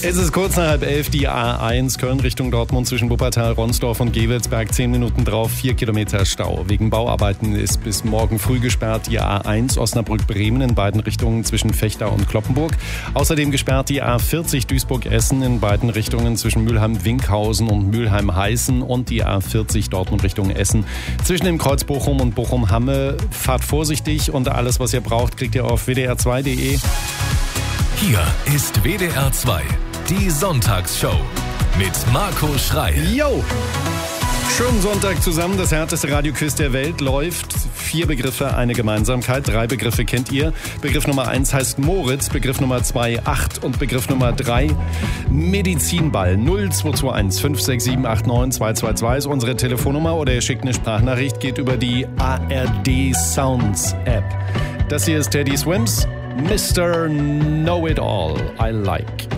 Es ist kurz nach 10:30, die A1 Köln Richtung Dortmund zwischen Wuppertal, Ronsdorf und Gevelsberg. 10 Minuten drauf, 4 Kilometer Stau. Wegen Bauarbeiten ist bis morgen früh gesperrt die A1 Osnabrück-Bremen in beiden Richtungen zwischen Vechta und Cloppenburg. Außerdem gesperrt die A40 Duisburg-Essen in beiden Richtungen zwischen Mülheim-Winkhausen und Mülheim-Heißen und die A40 Dortmund Richtung Essen zwischen dem Kreuz Bochum und Bochum-Hamme. Fahrt vorsichtig und alles, was ihr braucht, kriegt ihr auf wdr2.de. Hier ist WDR 2, die Sonntagsshow mit Marco Schreil. Yo! Schönen Sonntag zusammen. Das härteste Radioquiz der Welt läuft. 4 Begriffe, eine Gemeinsamkeit. 3 Begriffe kennt ihr. Begriff Nummer 1 heißt Moritz, Begriff Nummer 2 8 und Begriff Nummer 3 Medizinball. 0221 567 89 222 ist unsere Telefonnummer oder ihr schickt eine Sprachnachricht, geht über die ARD Sounds App. Das hier ist Teddy Swims, Mr. Know-It-All, I Like.